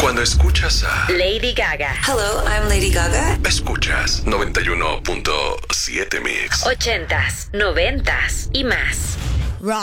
Cuando escuchas a Lady Gaga. Hello, I'm Lady Gaga. Escuchas 91.7 Mix. 80s, 90s y más.